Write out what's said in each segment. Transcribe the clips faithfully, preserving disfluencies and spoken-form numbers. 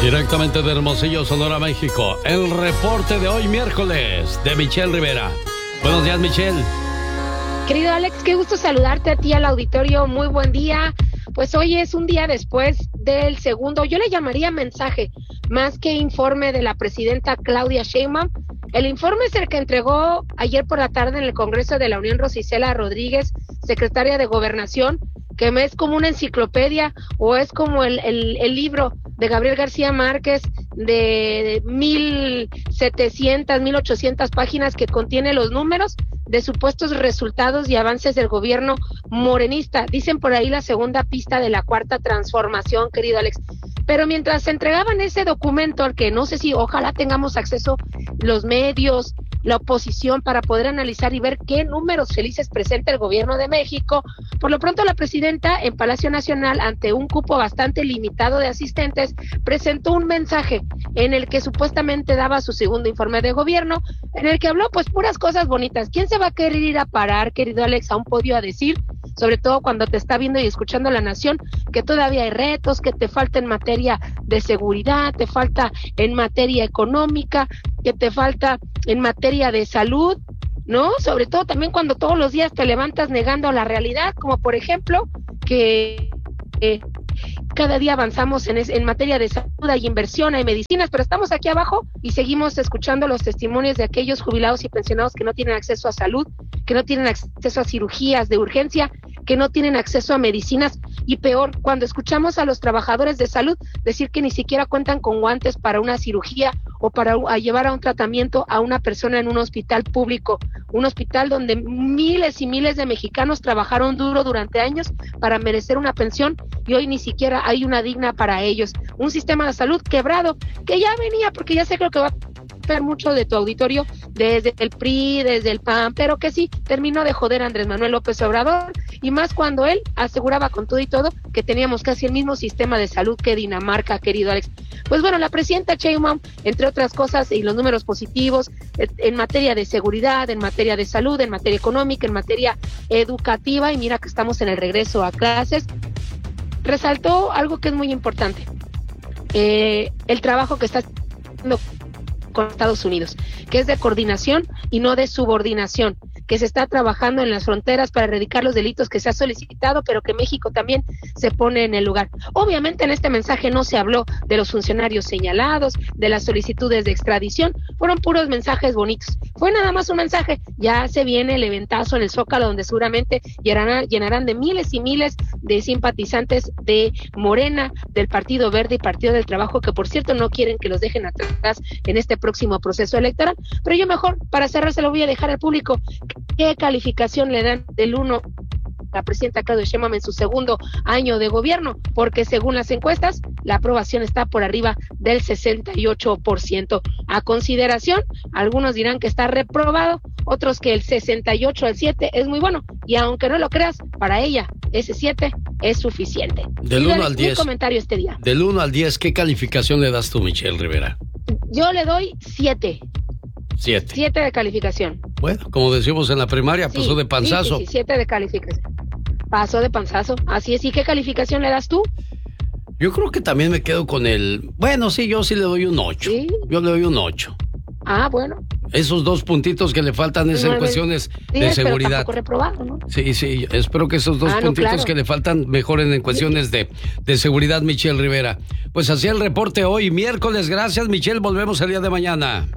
Directamente de Hermosillo, Sonora, México, el reporte de hoy miércoles de Michelle Rivera. Buenos días, Michelle. Querido Alex, qué gusto saludarte a ti, al auditorio, muy buen día. Pues hoy es un día después del segundo, yo le llamaría mensaje, más que informe de la presidenta Claudia Sheinbaum. El informe es el que entregó ayer por la tarde en el Congreso de la Unión Rosicela Rodríguez, secretaria de Gobernación, que me es como una enciclopedia o es como el, el, el libro de Gabriel García Márquez de mil setecientas, mil ochocientas páginas que contiene los números de supuestos resultados y avances del gobierno morenista. Dicen por ahí la segunda pista de la cuarta transformación, querido Alex. Pero mientras se entregaban ese documento, al que no sé si ojalá tengamos acceso los medios, la oposición, para poder analizar y ver qué números felices presenta el gobierno de México, por lo pronto la presidenta en Palacio Nacional, ante un cupo bastante limitado de asistentes, presentó un mensaje en el que supuestamente daba su segundo informe de gobierno, en el que habló pues puras cosas bonitas. ¿Quién se va a querer ir a parar, querido Alex, a un podio a decir, sobre todo cuando te está viendo y escuchando la nación, que todavía hay retos, que te falta en materia de seguridad, te falta en materia económica, que te falta en materia de salud, ¿no? Sobre todo también cuando todos los días te levantas negando la realidad, como por ejemplo que eh, cada día avanzamos en, es, en materia de salud, hay inversión, hay medicinas, pero estamos aquí abajo y seguimos escuchando los testimonios de aquellos jubilados y pensionados que no tienen acceso a salud, que no tienen acceso a cirugías de urgencia, que no tienen acceso a medicinas, y peor, cuando escuchamos a los trabajadores de salud decir que ni siquiera cuentan con guantes para una cirugía o para a llevar a un tratamiento a una persona en un hospital público, un hospital donde miles y miles de mexicanos trabajaron duro durante años para merecer una pensión y hoy ni siquiera hay una digna para ellos. Un sistema de salud quebrado que ya venía, porque ya sé creo que va a ver mucho de tu auditorio desde el P R I, desde el P A N, pero que sí, terminó de joder a Andrés Manuel López Obrador, y más cuando él aseguraba con todo y todo que teníamos casi el mismo sistema de salud que Dinamarca, querido Alex. Pues bueno, la presidenta Sheinbaum, entre otras cosas, y los números positivos en materia de seguridad, en materia de salud, en materia económica, en materia educativa, y mira que estamos en el regreso a clases, resaltó algo que es muy importante, eh, el trabajo que está haciendo con Estados Unidos, que es de coordinación y no de subordinación, que se está trabajando en las fronteras para erradicar los delitos que se ha solicitado, pero que México también se pone en el lugar. Obviamente en este mensaje no se habló de los funcionarios señalados, de las solicitudes de extradición, fueron puros mensajes bonitos. Fue nada más un mensaje. Ya se viene el eventazo en el Zócalo, donde seguramente llenarán, llenarán de miles y miles de simpatizantes de Morena, del Partido Verde y Partido del Trabajo, que por cierto no quieren que los dejen atrás en este próximo proceso electoral. Pero yo mejor, para cerrar, se lo voy a dejar al público. ¿Qué calificación le dan del uno a la presidenta Claudia Sheinbaum en su segundo año de gobierno? Porque según las encuestas, la aprobación está por arriba del sesenta y ocho por ciento. A consideración, algunos dirán que está reprobado, otros que el sesenta y ocho al siete es muy bueno, y aunque no lo creas, para ella ese siete es suficiente. Del uno al diez. Un comentario este día. Del uno al diez, ¿qué calificación le das tú, Michelle Rivera? Yo le doy siete. Siete. Siete de calificación. Bueno, como decimos en la primaria, Sí, pasó de panzazo. Sí, sí, sí, siete de calificación. Pasó de panzazo. Así es. ¿Y qué calificación le das tú? Yo creo que también me quedo con el... Bueno, sí, yo sí le doy un ocho. ¿Sí? Yo le doy un ocho. Ah, bueno. Esos dos puntitos que le faltan es en cuestiones sí, de seguridad. Pero tampoco reprobado, ¿no? Sí, sí, espero que esos dos ah, puntitos no, claro. que le faltan mejoren en cuestiones de, de seguridad, Michelle Rivera. Pues así el reporte hoy, miércoles. Gracias, Michelle. Volvemos el día de mañana.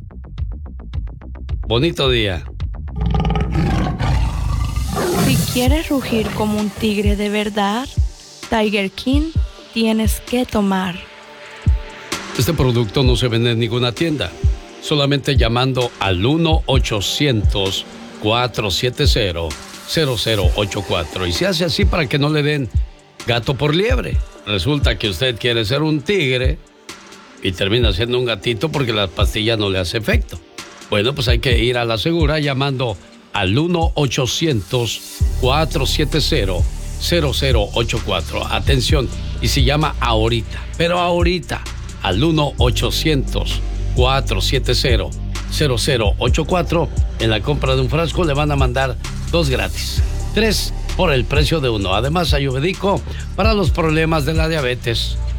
Bonito día. Si quieres rugir como un tigre de verdad, Tiger King tienes que tomar. Este producto no se vende en ninguna tienda. Solamente llamando al uno ochocientos, cuatrocientos setenta, cero cero ocho cuatro. Y se hace así para que no le den gato por liebre. Resulta que usted quiere ser un tigre y termina siendo un gatito porque la pastilla no le hace efecto. Bueno, pues hay que ir a la segura llamando al uno ochocientos, cuatrocientos setenta, cero cero ocho cuatro. Atención, y si llama ahorita, pero ahorita, al uno ochocientos, cuatrocientos setenta, cero cero ocho cuatro, en la compra de un frasco le van a mandar dos gratis. Tres por el precio de uno. Además, ayurvédico para los problemas de la diabetes.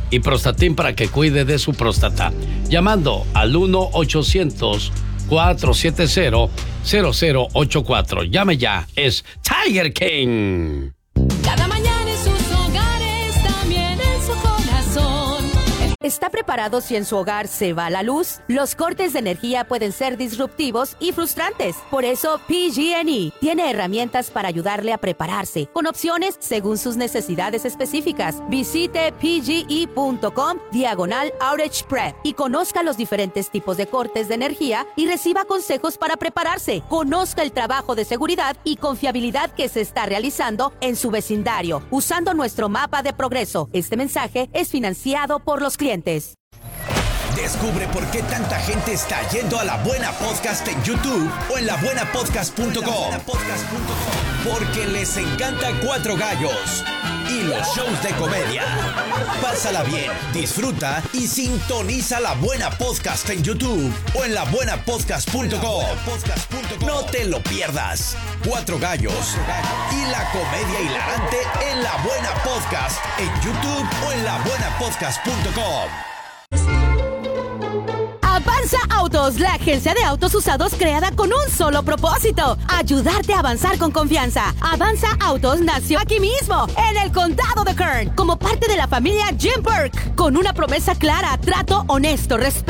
y Prostatin para que cuide de su próstata. Llamando al uno ochocientos, cuatro siete cero, cero cero ocho cuatro. Llame ya, es Tiger King. Cada mañana en sus hogares, también en su corazón. ¿Está preparado si en su hogar se va la luz? Los cortes de energía pueden ser disruptivos y frustrantes. Por eso, P G and E tiene herramientas para ayudarle a prepararse, con opciones según sus necesidades específicas. Visite pge.com diagonal outage prep y conozca los diferentes tipos de cortes de energía y reciba consejos para prepararse. Conozca el trabajo de seguridad y confiabilidad que se está realizando en su vecindario, usando nuestro mapa de progreso. Este mensaje es financiado por los clientes. Descubre por qué tanta gente está yendo a La Buena Podcast en YouTube o en la buena podcast punto com. Porque les encanta Cuatro Gallos y los shows de comedia. Pásala bien, disfruta y sintoniza La Buena Podcast en YouTube o en la buena podcast punto com. No te lo pierdas. Cuatro Gallos y la comedia hilarante en La Buena Podcast en YouTube o en la buena podcast punto com. Avanza Autos, la agencia de autos usados creada con un solo propósito: ayudarte a avanzar con confianza. Avanza Autos nació aquí mismo, en el condado de Kern, como parte de la familia Jim Burke, con una promesa clara: trato honesto, respeto